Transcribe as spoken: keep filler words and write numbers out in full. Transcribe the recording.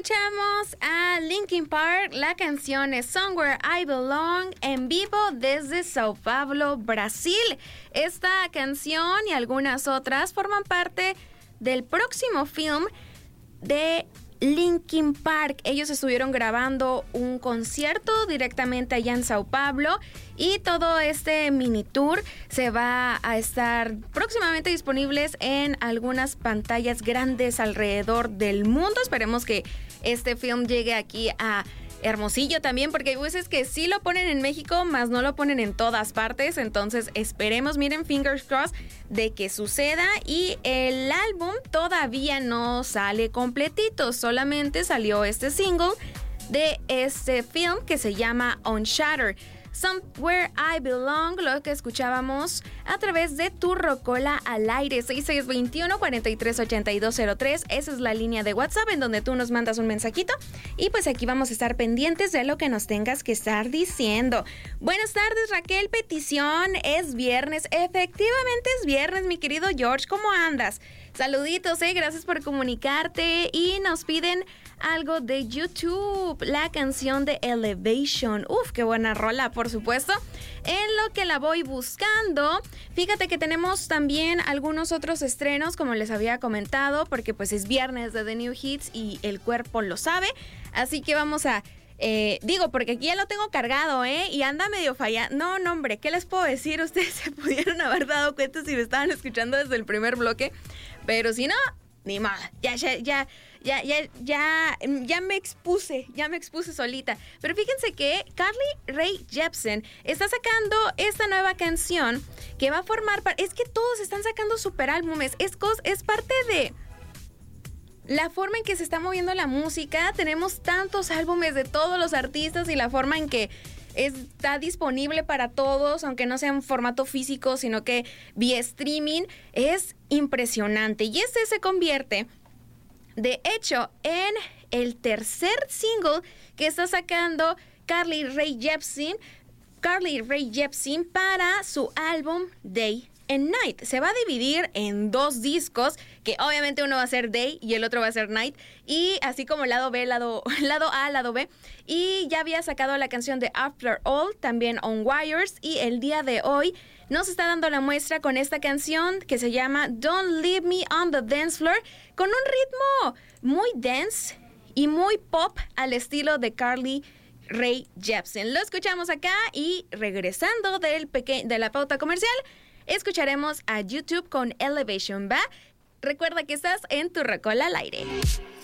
escuchamos a Linkin Park, la canción es Somewhere I Belong en vivo desde Sao Paulo, Brasil. Esta canción y algunas otras forman parte del próximo film de Linkin Park. Ellos estuvieron grabando un concierto directamente allá en Sao Paulo y todo este mini tour se va a estar próximamente disponibles en algunas pantallas grandes alrededor del mundo. Esperemos que este film llegue aquí a Hermosillo también, porque hay veces que sí lo ponen en México, más no lo ponen en todas partes. Entonces esperemos, miren, fingers crossed, de que suceda. Y el álbum todavía no sale completito, solamente salió este single de este film que se llama Unshattered. Somewhere I Belong, lo que escuchábamos a través de Tu Rocola al aire. Seis seis dos uno, cuatro tres ocho dos cero tres. Esa es la línea de WhatsApp en donde tú nos mandas un mensajito. Y pues aquí vamos a estar pendientes de lo que nos tengas que estar diciendo. Buenas tardes, Raquel. Petición, es viernes. Efectivamente es viernes, mi querido George. ¿Cómo andas? Saluditos, eh. Gracias por comunicarte. Y nos piden algo de YouTube, la canción de Elevation. Uf, qué buena rola, por supuesto. En lo que la voy buscando, fíjate que tenemos también algunos otros estrenos, como les había comentado, porque pues es viernes de The New Hits y el cuerpo lo sabe. Así que vamos a... Eh, digo, porque aquí ya lo tengo cargado, ¿eh? Y anda medio fallando. No, no, hombre, ¿qué les puedo decir? Ustedes se pudieron haber dado cuenta si me estaban escuchando desde el primer bloque. Pero si no, ni más. Ya, ya, ya, ya, ya, ya, ya me expuse, ya me expuse solita. Pero fíjense que Carly Rae Jepsen está sacando esta nueva canción que va a formar parte... Es que todos están sacando super álbumes. Es, es parte de... la forma en que se está moviendo la música. Tenemos tantos álbumes de todos los artistas y la forma en que está disponible para todos, aunque no sea en formato físico, sino que vía streaming, es impresionante. Y este se convierte, de hecho, en el tercer single que está sacando Carly Rae Jepsen, Carly Rae Jepsen para su álbum Day and Night. Se va a dividir en dos discos, que obviamente uno va a ser Day y el otro va a ser Night, y así como lado B, lado, lado A, lado B. Y ya había sacado la canción de After All, también On Wires, y el día de hoy nos está dando la muestra con esta canción que se llama Don't Leave Me on the Dance Floor, con un ritmo muy dance y muy pop al estilo de Carly Rae Jepsen. Lo escuchamos acá y regresando del peque- de la pauta comercial, escucharemos a YouTube con Elevation, ¿va? Recuerda que estás en Tu Rocola al aire.